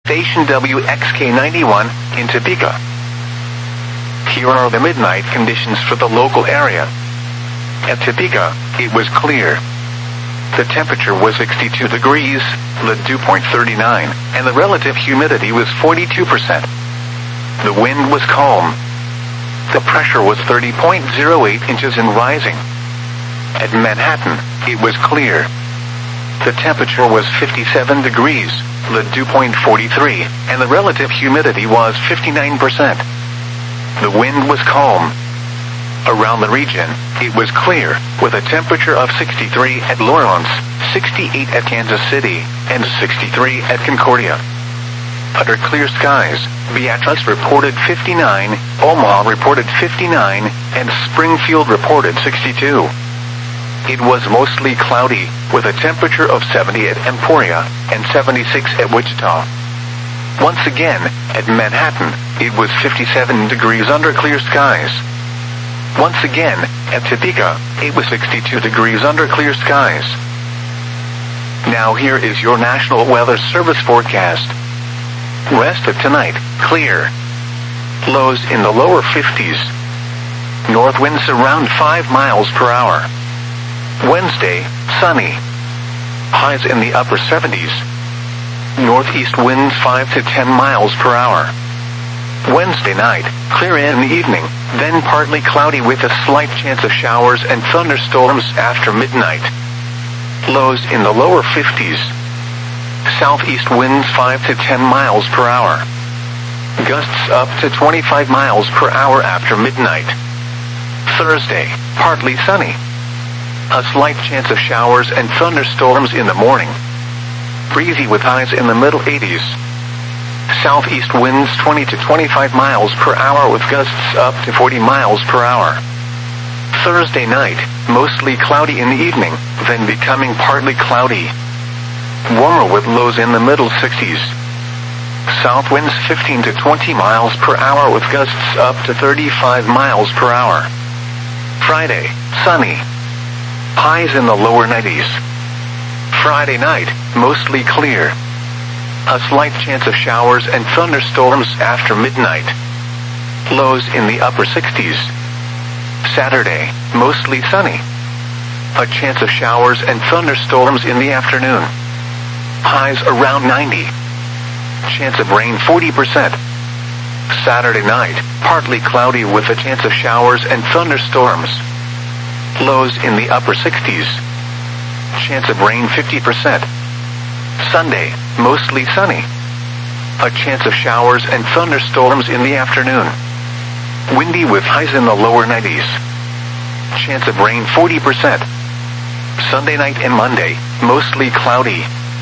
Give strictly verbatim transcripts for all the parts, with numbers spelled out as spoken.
station W X K ninety-one, in Topeka. Here are the midnight conditions for the local area. At Topeka, it was clear. The temperature was sixty-two degrees, the dew point thirty-nine, and the relative humidity was forty-two percent. The wind was calm. The pressure was thirty point zero eight inches and rising. At Manhattan, it was clear. The temperature was fifty-seven degrees, the dew point forty-three, and the relative humidity was fifty-nine percent. The wind was calm. Around the region, it was clear, with a temperature of sixty-three at Lawrence, sixty-eight at Kansas City, and sixty-three at Concordia. Under clear skies, Beatrice reported fifty-nine, Omaha reported fifty-nine, and Springfield reported sixty-two. It was mostly cloudy, with a temperature of seventy at Emporia, and seventy-six at Wichita. Once again, at Manhattan, it was fifty-seven degrees under clear skies. Once again, at Topeka, it was sixty-two degrees under clear skies. Now here is your National Weather Service forecast. Rest of tonight, clear. Lows in the lower fifties. North winds around five miles per hour. Wednesday, sunny. Highs in the upper seventies. Northeast winds five to ten miles per hour. Wednesday night, clear in the evening, then partly cloudy with a slight chance of showers and thunderstorms after midnight. Lows in the lower fifties. Southeast winds five to ten miles per hour. Gusts up to twenty-five miles per hour after midnight. Thursday, partly sunny. A slight chance of showers and thunderstorms in the morning. Breezy with highs in the middle eighties. Southeast winds twenty to twenty-five miles per hour with gusts up to forty miles per hour. Thursday night, mostly cloudy in the evening, then becoming partly cloudy. Warmer with lows in the middle sixties. South winds fifteen to twenty miles per hour with gusts up to thirty-five miles per hour. Friday, sunny. Highs in the lower nineties. Friday night, mostly clear. A slight chance of showers and thunderstorms after midnight. Lows in the upper sixties. Saturday, mostly sunny. A chance of showers and thunderstorms in the afternoon. Highs around ninety. Chance of rain forty percent. Saturday night, partly cloudy with a chance of showers and thunderstorms. Lows in the upper sixties. Chance of rain fifty percent. Sunday, mostly sunny. A chance of showers and thunderstorms in the afternoon. Windy with highs in the lower nineties. Chance of rain forty percent. Sunday night and Monday, mostly cloudy.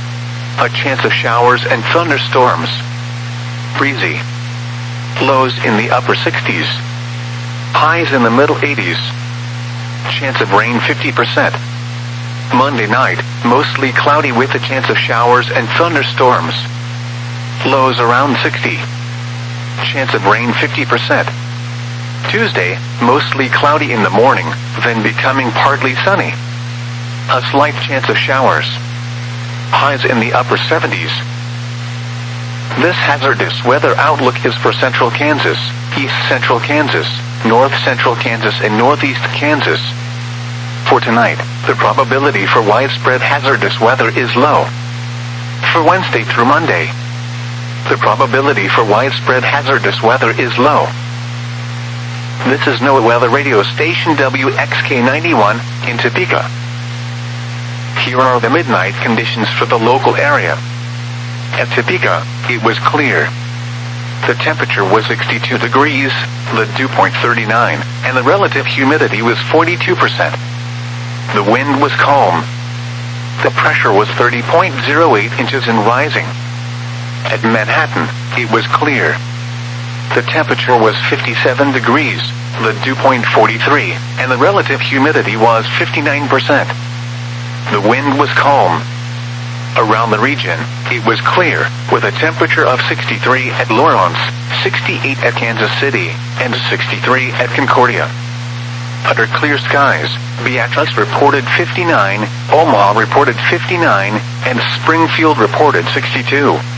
A chance of showers and thunderstorms. Breezy. Lows in the upper sixties. Highs in the middle eighties. Chance of rain fifty percent. Monday night, mostly cloudy with a chance of showers and thunderstorms. Lows around sixty. Chance of rain fifty percent. Tuesday, mostly cloudy in the morning, then becoming partly sunny. A slight chance of showers. Highs in the upper seventies. This hazardous weather outlook is for central Kansas, east central Kansas, north central Kansas, and northeast Kansas. For tonight, the probability for widespread hazardous weather is low. For Wednesday through Monday, the probability for widespread hazardous weather is low. This is NOAA Weather Radio Station W X K ninety-one, in Topeka. Here are the midnight conditions for the local area. At Topeka, it was clear. The temperature was sixty-two degrees, the dew point thirty-nine, and the relative humidity was forty-two percent. The wind was calm. The pressure was thirty point zero eight inches and rising. At Manhattan, it was clear. The temperature was fifty-seven degrees, the dew point forty-three, and the relative humidity was fifty-nine percent. The wind was calm. Around the region, it was clear, with a temperature of sixty-three at Lawrence, sixty-eight at Kansas City, and sixty-three at Concordia. Under clear skies, Beatrice reported fifty-nine, Omaha reported fifty-nine, and Springfield reported sixty-two.